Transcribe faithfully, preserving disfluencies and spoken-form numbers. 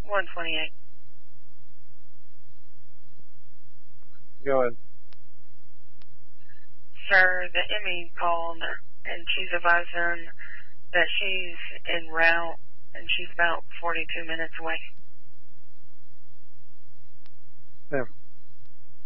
one twenty-eight. Go ahead. Sir, the M E called and she's advising that she's en route and she's about forty-two minutes away. Yeah.